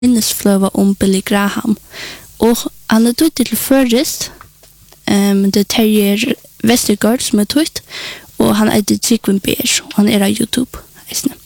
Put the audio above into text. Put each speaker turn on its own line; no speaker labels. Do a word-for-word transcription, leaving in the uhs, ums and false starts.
minnesfløva om Billy Graham. Og han er tøyt til først, um, det Terje Vestergaard som er tøyt, og han er til Trygven Beers, og han er av YouTube. Eisne.